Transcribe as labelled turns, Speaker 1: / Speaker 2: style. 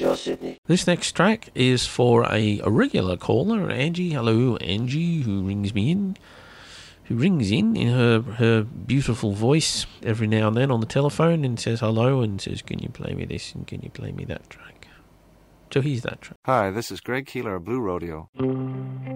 Speaker 1: your Sydney.
Speaker 2: This next track is for a regular caller, Angie. Hello, Angie, who rings in her beautiful voice every now and then on the telephone and says hello and says, can you play me this and can you play me that track? So here's that track.
Speaker 3: Hi, this is Greg Keeler of Blue Rodeo.